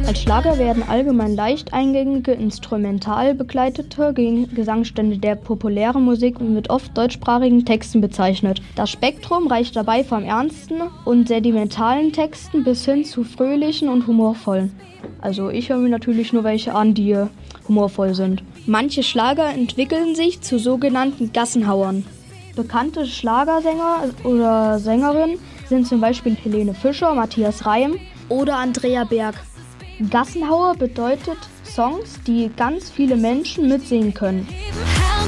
Als Schlager werden allgemein leicht eingängige, instrumental begleitete Gesangsstände der populären Musik mit oft deutschsprachigen Texten bezeichnet. Das Spektrum reicht dabei vom ernsten und sentimentalen Texten bis hin zu fröhlichen und humorvollen. Also ich höre mir natürlich nur welche an, die humorvoll sind. Manche Schlager entwickeln sich zu sogenannten Gassenhauern. Bekannte Schlagersänger oder Sängerinnen sind zum Beispiel Helene Fischer, Matthias Reim oder Andrea Berg. Gassenhauer bedeutet Songs, die ganz viele Menschen mitsingen können.